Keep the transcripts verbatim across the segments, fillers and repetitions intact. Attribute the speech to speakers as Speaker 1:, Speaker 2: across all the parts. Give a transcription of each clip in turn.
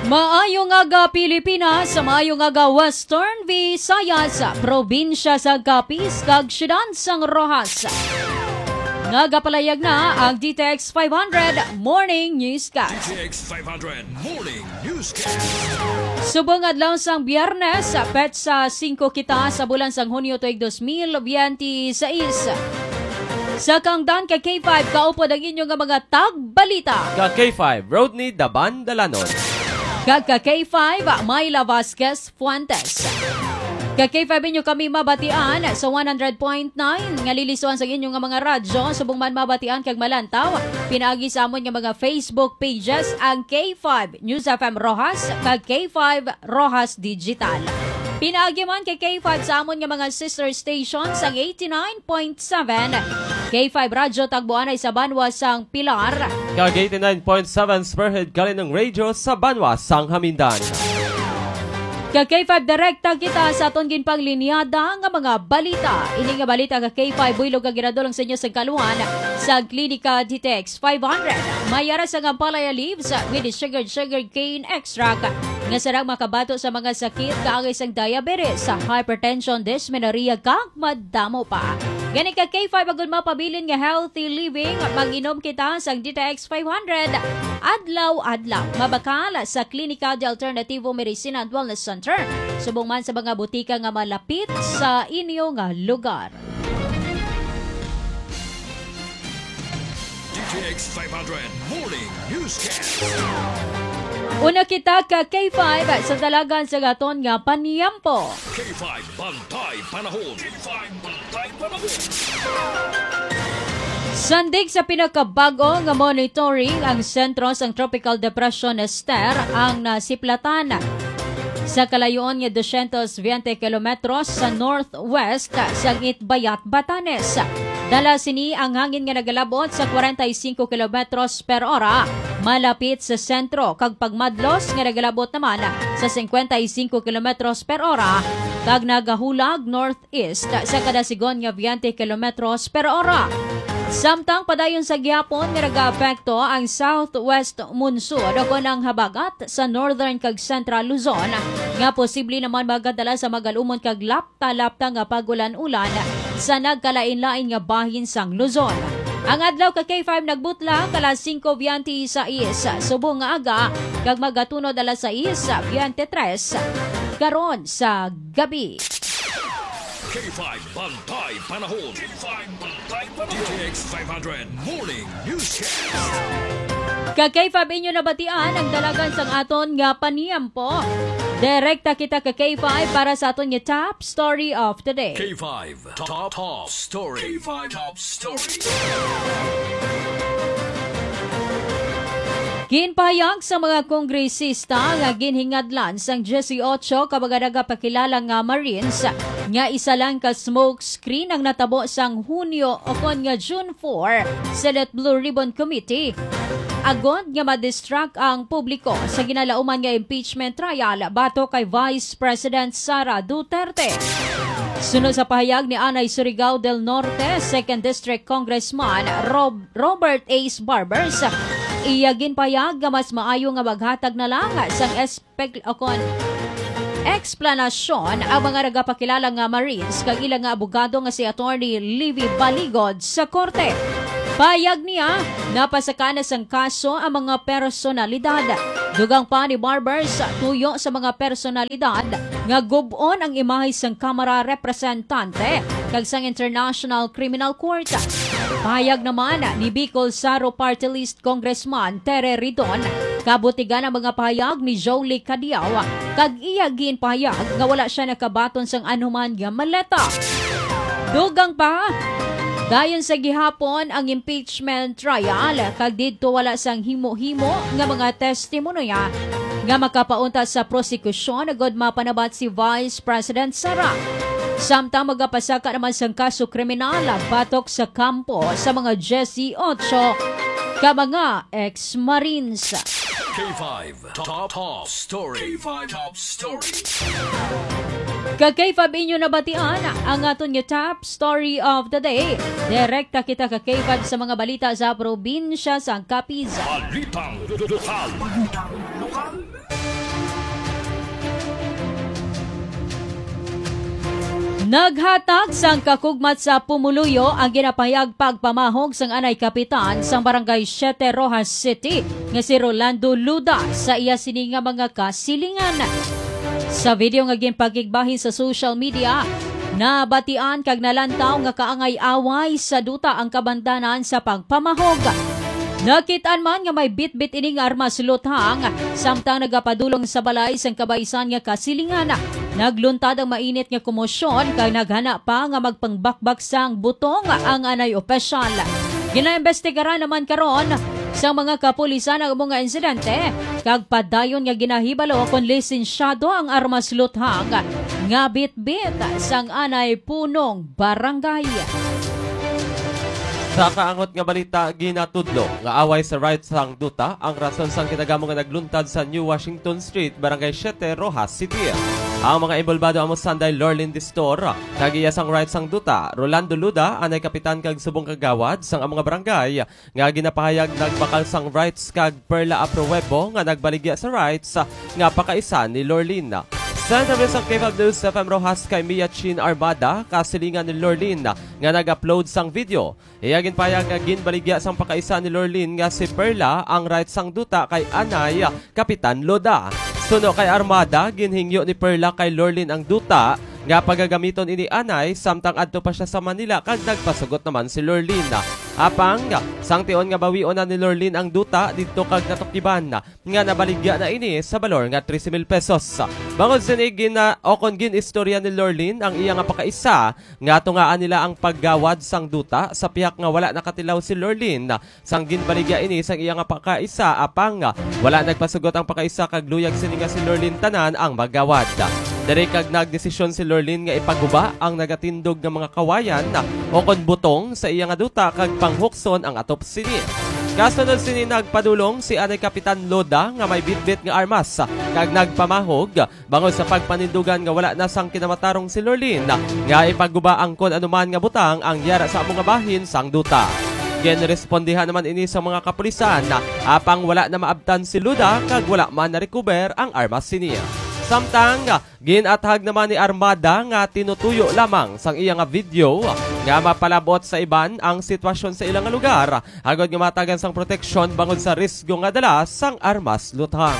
Speaker 1: Maayong aga Pilipinas, maayong aga Western Visayas, probinsya sa Capiz, kag syudad sang Rojas. Nagapalayag na ang D T X five hundred Morning Newscast.
Speaker 2: D T X five hundred Morning Newscast.
Speaker 1: Subong adlaw sang Biyernes, petsa singko kita sa bulan sang Hunyo tuig twenty twenty-six. Sa kangdan ka K five, kaupod ang inyong mga tagbalita.
Speaker 3: Ka K five, Rodney Daban Dalanon.
Speaker 1: Kag K five, Myla Vasquez Fuentes. Kag K five inyo kami mabatian sa one hundred point nine nga lilisuan sa inyong mga radyo. Subong man mabatian kag malantaw, pinaagi sa amon nga mga Facebook pages ang K five News F M Rojas kag K five Rojas Digital. Pinaagi man kay K five sa amon nga mga sister stations ang eighty-nine point seven K five Radyo Tagbuan ay sa Banwa sang Pilar.
Speaker 3: Kag eighty-nine point seven Spearhead Kalinong Radio sa Banwa sang Hamindan.
Speaker 1: Kag K five direkta kita sa aton ginpanglinyada nga mga balita. Ini nga balita kag K five buylog kag ginadulong sa inyo sa kaluhan sa Klinika D T X five hundred. Mayara sa Gampalaya Leaves with sugar sugar cane extract nga sarang makabato sa mga sakit kaagay sang diabetes, sa hypertension, dysmenorrhea kag madamo pa. Gani ka K five agud mapabilin nga healthy living, mag-inom kita sa D T X five hundred adlaw-adlaw. Mabakal sa Klinika de Alternativo Medicina and Wellness Center. Subong man sa mga butika nga malapit sa inyo nga lugar.
Speaker 2: D T X five hundred Morning Newscast.
Speaker 1: Una kita ka K five sa dalagan sa gaton nga paniyampo.
Speaker 2: K five Bantay Panahon. K five Bantay Panahon.
Speaker 1: Sandig sa pinakabago nga monitoring ang sentro sang Tropical Depression Esther ang nasiplatan sa kalayoon nga two hundred twenty kilometros sa northwest sa Itbayat, Batanes. Dala sini ang hangin nga nagalabot sa forty-five kilometros per ora malapit sa sentro, kag pagmadlos nga nagalabot naman sa fifty-five kilometros per ora kag nagahulag northeast sa kada sigon nga twenty kilometros per ora. Samtang padayon sa gihapon nga nag-aapekto ang southwest monsoon o ng habagat sa northern kag central Luzon nga posible naman magadala sa magalumon kag lapta-lapta nga pagulan-ulan sa nagkalain-lain nga bahin sang Luzon. Ang adlaw ka K five nagbutla kala five twenty-six subong nga aga kag magatunod alas six twenty-three karon sa gabi.
Speaker 2: K five Bantay Panahon. K five Bantay Panahon. D T X five hundred Morning Newscast.
Speaker 1: Kag K five inyo nabatian ang dalagan sang aton nga paniyampo. Direkta kita ka K five para sa aton nga top story of the day.
Speaker 2: K five Top Top Story. K five Top Story.
Speaker 1: Ginpahayag sa mga kongresista nga ginhingadlan sang eighteen ka mga nagapakilala nga Marines nga isa lang ka smoke screen ang natabo sang Hunyo o kon nga June four Senate Blue Ribbon Committee. Agod nga ma-distract ang publiko sa ginalauman nga impeachment trial bato kay Vice President Sara Duterte. Sunod sa pahayag ni Anay Surigao del Norte, second District Congressman Rob, Robert Ace Barbers, iyagin payag nga mas maayo nga maghatag na lang sang espek o kon eksplanasyon ang mga nagapakilala nga Marines kag ilang nga abogado nga si Attorney Livy Baligod sa korte. Payag niya, napasakana sang kaso ang mga personalidad. Dugang pa ni Barbers, tuyo sa mga personalidad nga gubon ang imahe sang Kamara Representante kag sang International Criminal Court. Payag naman ni Bicol Saro Party List Congressman Tere Ridon, kabutigan ang mga payag ni Jolie Cadiao, kag iyagin payag nga wala siya nakabaton sang anuman nga maleta. Dugang pa, dayon sa gihapon ang impeachment trial, kag didto wala sang himo-himo nga mga testimonya nga makapaunta sa prosekusyon agod mapanabat si Vice President Sara. Samtang magapasaka naman sang kaso kriminal batok sa kampo sa mga eighteen ka mga ex-Marines.
Speaker 2: K five Top Top Story. K five Top Story.
Speaker 1: Kag K five inyo nabatian ang aton nga top story of the day. Direkta kita ka K five sa mga balita sa probinsya sa Capiz.
Speaker 2: Balitang lokal. Balitang lokal.
Speaker 1: Naghatag sang kakugmat sa Pumuluyo ang ginapayag pagpamahog sang anay kapitan sa Barangay Siete Rojas City nga si Rolando Luda sa iya sini nga mga kasilingan. Sa video nga ginpagigbahin sa social media, nabatian kag nalantaw nga kaangay-away sa duta ang kabandanan sa pagpamahog. Nakitaan man nga may bit-bit ining armas luthang samtang nagapadulong sa balay sang kabaysan nga kasilingan. Nagluntad ang mainit nga komosyon kay naghana pa nga magpangbakbak sang butong ang anay opisyal. Ginaimbestigaran naman karon sa mga kapulisan ang mga insidente kag padayon nga ginahibalo kung lisensyado ang armas luthang nga bit-bit sang anay punong barangay.
Speaker 3: Sa kaangot nga balita, ginatudlo nga away sa rights sang duta ang rason sang kinagamo nga nagluntad sa New Washington Street, Barangay Siete Rojas City. Ang mga involbado amo Sanday Lorlin Distor, kagiya sang rights sang duta, Rolando Luda, anay kapitan kag subong kagawad sang mga barangay nga ginapahayag nagbakal sang rights kag Perla Aprohuepo nga nagbaligya sa rights nga pakaisa ni Lorlin. Sa interview sa K five News F M Rojas kay Mia Chin Armada, kasilingan ni Lorlin nga nag-upload sang video. Iyagin payag nga ginbaligya sang pakaisa ni Lorlin nga si Perla ang rights sang duta kay anay Kapitan Loda. Suno kay Armada, ginhingyo ni Perla kay Lorlin ang duta nga pagagamiton ini anay samtang adto pa siya sa Manila kag nagpasugot naman si Lorlin. Apang sang tion nga bawion na ni Lorlin ang duta didto kag natukiban nga nabaligya na ini sa balor nga thirty mil pesos. Bangod sini gina okon gin istorya ni Lorlin ang iya nga pakaisa nga tungaan nila ang paggawad sang duta sa piyak nga wala nakatilaw si Lorlin sang ginbaligya ini sang iya nga pakaisa apang wala nagpasugot ang pakaisa kag luyag sini nga si Lorlin tanan ang maggawad. Diri kag nagdesisyon si Lorlin nga ipaguba ang nagatindog nga mga kawayan o kon butong sa iya nga duta kag panghukson ang atop sini. Kasunod sini nagpadulong si anay Kapitan Loda nga may bitbit nga armas kag nagpamahog bangod sa pagpanindugan nga wala na sang kinamatarong si Lorlin nga ipaguba ang kon anuman nga butang ang yara sa among nga bahin sang duta. Genrespondihan naman ini sa mga kapulisan apang wala na maabtan si Luda kag wala man na-recover ang armas siniya. Samtang ginathag naman ni Armada nga tinutuyo lamang sang iya nga video nga mapalabot sa iban ang sitwasyon sa ilang lugar agod nga matagan sang proteksyon bangod sa risgo nga dala sang armas luthang.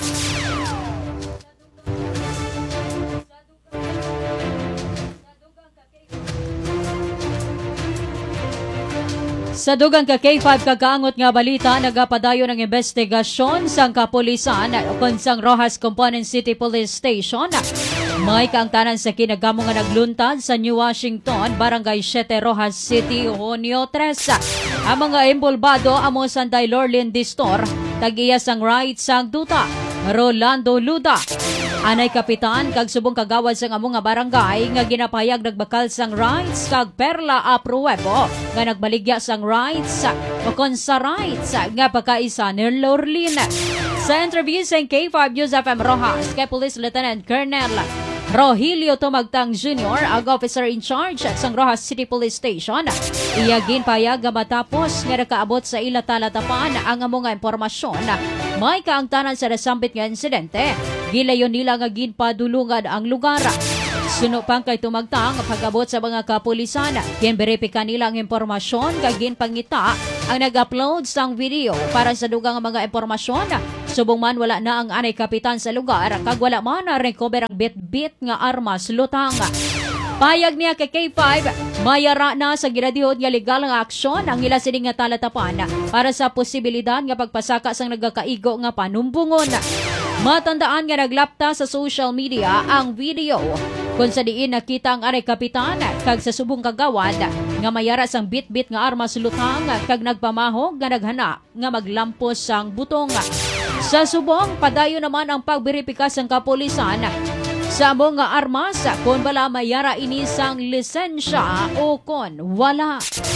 Speaker 1: Sa dugang ka K five kagaangot nga balita, nagapadayon ang investigasyon sang kapulisan kon sang Rojas Component City Police Station. May kaangtanan sa kinagamo nga nagluntad sa New Washington, Barangay Siete Rojas City, Hunyo tres. Ang mga involbado amo Sanday Lorlin Distor, tag-iya sang rights sang duta, Rolando Luda. Anay kapitan kag subong kagawad sang amo nga barangay nga ginapayag nagbakal sang rights kag Perla Aprohuepo nga nagbaligya sang rights o kon sa rights nga pagkaisa ni Lorlin. Sa interview sa K five News F M Rojas kay Police Lieutenant Colonel Rogelio Tumagtang Junior, ang officer in charge sang Rojas City Police Station, iyagin payag nga matapos nga nakaabot sa ila talatapan ang amo nga impormasyon may kaangtanan sa nasambit nga insidente. Gilayon nila nga ginpadulungan ang lugar. Suno pang kay Tumagtang pag-abot sa mga kapulisan, ginberipika nila ang impormasyon kag ginpangita ang nag-upload sang video para sa dugang mga impormasyon. Subong man wala na ang anay kapitan sa lugar kag wala man na recover ang bit-bit nga armas lutang. Payag niya kay K five, mayara na sa ginadihod nga legal nga aksyon ang ila sining nga talatapan para sa posibilidad nga pagpasaka sang nagakaigo nga panumbungon. Matandaan nga naglapta sa social media ang video kung sa diin nakita ang aray kapitan kag sa subong kagawad nga mayara sang bit-bit nga armas lutang kag nagpamahog nga naghana nga maglampos sang butong. Sa subong, padayo naman ang pagberipika sang kapulisan sa among nga armas kung bala mayara ini sang lisensya o kon wala.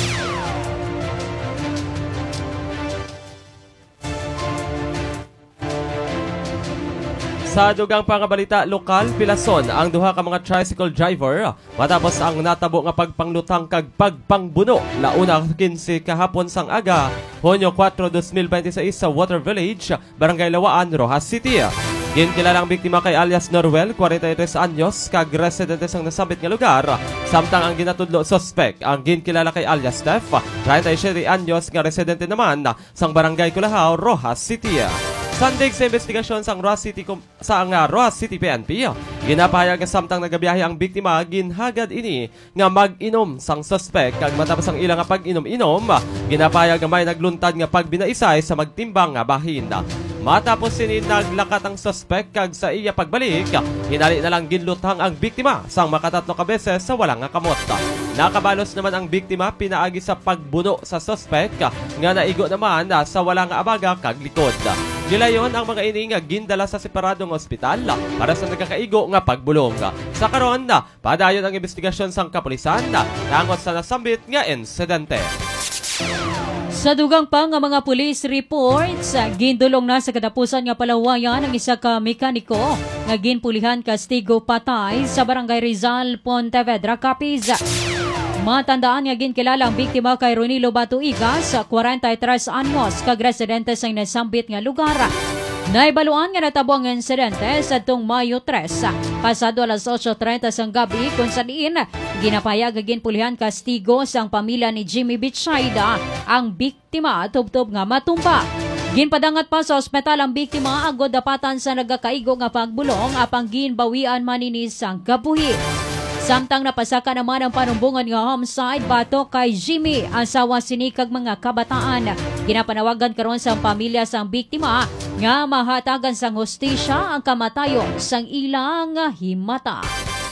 Speaker 3: Sa dugang pangabalita, lokal pilason ang duha ka mga tricycle driver matapos ang natabo nga pagpanglutang kag pagpangbuno launa kinse kahapon sang aga Hunyo four, twenty twenty-six sa Water Village, Barangay Lawaan, Rojas City. Ginkilalang biktima kay alias Norwell, forty-three anyos, kag residente sang nasabit nga lugar. Samtang ang ginatudlo suspect, ang ginkilala kay alias Steph, thirty-seven anyos, nga residente naman sang barangay Culahaw, Rojas City. Sandig sa investigasyon sang Rojas City sa ang uh, Rojas City P N P, ginapahayag nga samtang nagabiyahe ang biktima, ginhagad ini nga mag-inom sang suspect kag matapos ang ilang nga pag-inom-inom, ginapahayag nga may nagluntad nga pagbinaisay sa magtimbang nga bahin. Matapos sini naglakat ang suspect kag sa iya pagbalik, hinali na lang ginluthang ang biktima sang makatatlo ka beses sa walang nga kamot. Nakabalos naman ang biktima pinaagi sa pagbuno sa suspect nga naigo naman sa walang nga abaga kag likod. Gilayon ang mga ini nga gindala sa separadong ospital para sa nagkakaigo nga pagbulong. Sa karon na padayon ang investigasyon sang kapulisan tangod sa nasambit nga insidente.
Speaker 1: Sa dugang pa nga mga police reports, gindulong na sa katapusan nga palawayan ang isa ka mekaniko nga ginpulihan kastigo patay sa barangay Rizal, Pontevedra, Capiz. Matandaan nga ginkilala ang biktima kay Ronilo Batuigas, forty-three anyos, kag residente sa nasambit nga lugar. Naibaluan nga natabo ang insidente sa tong Mayo tres, pasado alas eight thirty sang gabi kung saan ginapayag agin pulihan kastigo sang pamilya ni Jimmy Bichayda ang biktima tubtob nga matumba. Ginpadangat pa sa ospital ang biktima agod dapatan sa nagakaigo nga pagbulong apang ginbawian manini sang kabuhi. Samtang napasaka naman ang panumbungan nga homicide bato kay Jimmy, asawa sini kag mga kabataan. Ginapanawagan karon sa pamilya sang biktima nga mahatagan sang hustisya ang kamatayon sang ilang himata.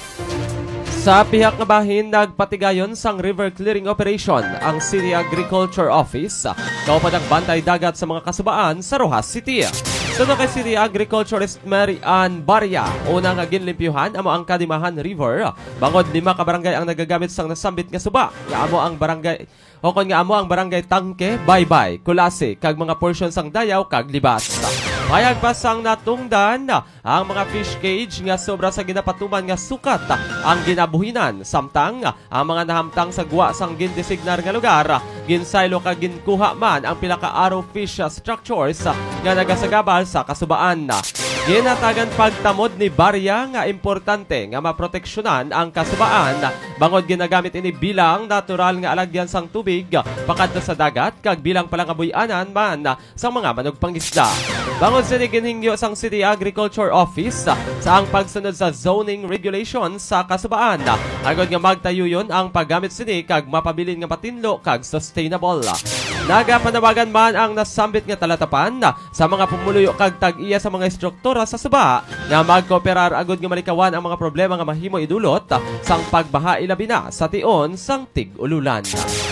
Speaker 3: Sa pihak nga bahin, nagpatigayon sang river clearing operation ang City Agriculture Office, kaupad ang bantay dagat sa mga kasubaan sa Rojas City. Sunod kay City Agriculturist Mary Ann Barya, unang ginlimpyuhan amo ang Kadimahan River, bangod lima ka barangay ang nagagamit sang nasambit nga suba. Nga amo ang barangay o kon nga amo ang barangay Tangke, Baybay, Kulase, kag mga portion sang Dayaw kag Libas. Mayag pa sang natungdan ang mga fish cage nga sobra sa ginapatuman nga sukat ang ginabuhinan, samtang ang mga nahamtang sa guwa sang gindesignar nga lugar ginsaylo kag ginkuha man ang pila ka arrow fish structures nga nagasagabal sa kasubaan. Ginatagan pagtamod ni Barya nga importante nga maproteksyonan ang kasubaan bangod ginagamit ini bilang natural nga alagyan sang tubig pakadto sa dagat kag bilang palangabuy-anan man sa mga manugpangisda. Bangod sa ginhingyo sang City Agriculture Office sa ang pagsunod sa zoning regulations sa kasubaan, agod nga magtayuyon ang paggamit sini kag mapabilin nga patinlo kag sustainable. Nagapanawagan man ang nasambit nga talatapan sa mga pumuluyo kag tag-iya sa mga struktura sa suba nga magkooperar agod nga malikawan ang mga problema nga mahimo idulot sang pagbaha ilabi na sa tion sang tig-ululan.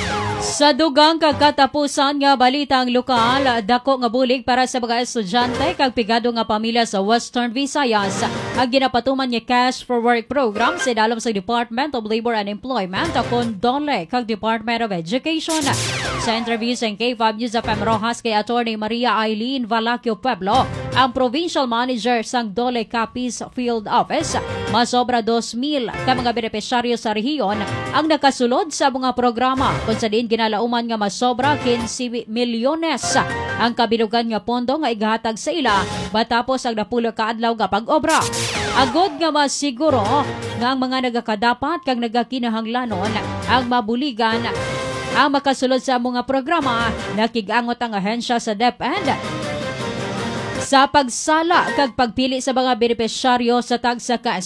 Speaker 1: Sa dugang kagkatapusan nga balitang lokal, dako nga bulig para sa mga estudyante kag pigado nga pamilya sa Western Visayas ang ginapatuman nga Cash for Work program sa dalom sa Department of Labor and Employment akon DOLE kag Department of Education. Sa interview sa K five News F M Rojas kay Attorney Maria Eileen Valacchio Pueblo, ang Provincial Manager sang DOLE Capiz Field Office, masobra two mil ka mga benepisyaryo sa rehiyon ang nakasulod sa mga programa kung sa din ginalauman nga masobra fifteen milyones ang kabilugan nga pondo nga igahatag sa ila batapos ang napulo ka adlaw nga pag-obra. Agod nga masiguro nga ang mga nagakadapat kag nagakinahanglanon ang mabuligan ang makasulod sa mga programa, nakigangot ang ahensya sa DepEd sa pagsala kag pagpili sa mga benepisyaryo sa tagsa ka